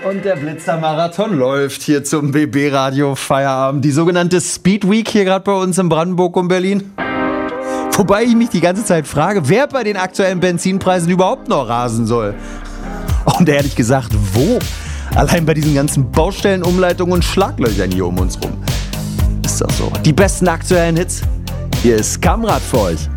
Und der Blitzermarathon läuft hier zum BB-Radio Feierabend. Die sogenannte Speed Week hier gerade bei uns in Brandenburg und Berlin. Wobei ich mich die ganze Zeit frage, wer bei den aktuellen Benzinpreisen überhaupt noch rasen soll. Und ehrlich gesagt, wo? Allein bei diesen ganzen Baustellen, Umleitungen und Schlaglöchern hier um uns rum. Ist doch so. Die besten aktuellen Hits. Hier ist Kamrad für euch.